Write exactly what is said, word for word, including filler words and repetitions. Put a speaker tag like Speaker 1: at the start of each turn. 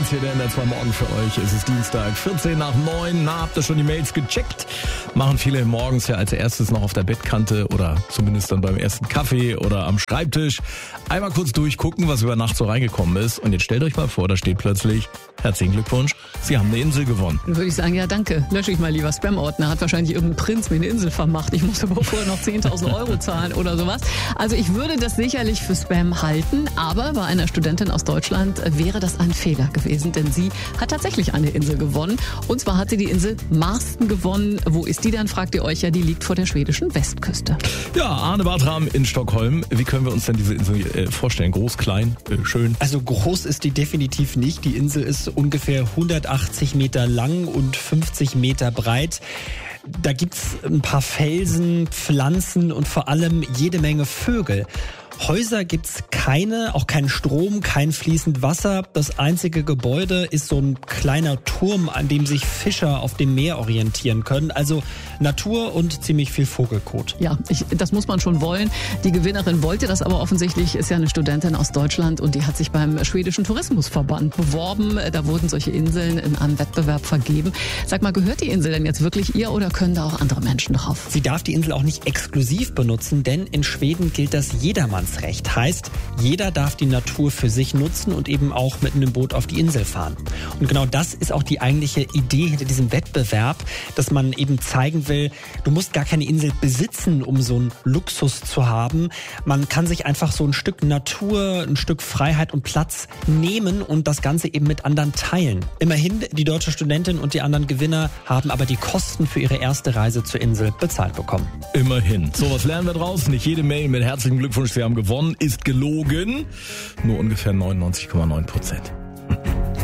Speaker 1: eins hier der N D R zwei Morgen für euch. Es ist Dienstag, vierzehn nach neun. Na, habt ihr schon die Mails gecheckt? Machen viele morgens ja als erstes noch auf der Bettkante oder zumindest dann beim ersten Kaffee oder am Schreibtisch. Einmal kurz durchgucken, was über Nacht so reingekommen ist. Und jetzt stellt euch mal vor, da steht plötzlich: herzlichen Glückwunsch, Sie haben eine Insel gewonnen.
Speaker 2: Dann würde ich sagen, ja danke, lösche ich mal lieber Spam-Ordner. Hat wahrscheinlich irgendein Prinz mir eine Insel vermacht. Ich muss aber vorher noch zehntausend Euro zahlen oder sowas. Also ich würde das sicherlich für Spam halten, aber bei einer Studentin aus Deutschland wäre das ein Fehler gewesen, denn sie hat tatsächlich eine Insel gewonnen. Und zwar hat sie die Insel Marsten gewonnen. Wo ist die dann, fragt ihr euch ja, die liegt vor der schwedischen Westküste.
Speaker 1: Ja, Arne Bartram in Stockholm. Wie können wir uns denn diese Insel äh, vorstellen? Groß, klein, äh, schön?
Speaker 3: Also groß ist die definitiv nicht. Die Insel ist ungefähr hundertachtzig Meter lang und fünfzig Meter breit. Da gibt's ein paar Felsen, Pflanzen und vor allem jede Menge Vögel. Häuser gibt's keine, auch kein Strom, kein fließend Wasser. Das einzige Gebäude ist so ein kleiner Turm, an dem sich Fischer auf dem Meer orientieren können. Also Natur und ziemlich viel Vogelkot.
Speaker 2: Ja, ich, das muss man schon wollen. Die Gewinnerin wollte das aber offensichtlich, ist ja eine Studentin aus Deutschland und die hat sich beim schwedischen Tourismusverband beworben. Da wurden solche Inseln in einem Wettbewerb vergeben. Sag mal, gehört die Insel denn jetzt wirklich ihr oder können da auch andere Menschen drauf?
Speaker 3: Sie darf die Insel auch nicht exklusiv benutzen, denn in Schweden gilt das jedermanns Recht. Heißt, jeder darf die Natur für sich nutzen und eben auch mit einem Boot auf die Insel fahren. Und genau das ist auch die eigentliche Idee hinter diesem Wettbewerb, dass man eben zeigen will, du musst gar keine Insel besitzen, um so einen Luxus zu haben. Man kann sich einfach so ein Stück Natur, ein Stück Freiheit und Platz nehmen und das Ganze eben mit anderen teilen. Immerhin, die deutsche Studentin und die anderen Gewinner haben aber die Kosten für ihre erste Reise zur Insel bezahlt bekommen.
Speaker 1: Immerhin. So, was lernen wir draus? Nicht jede Mail mit herzlichen Glückwunsch, Sie haben gewonnen, ist gelogen. Nur ungefähr neunundneunzig Komma neun Prozent.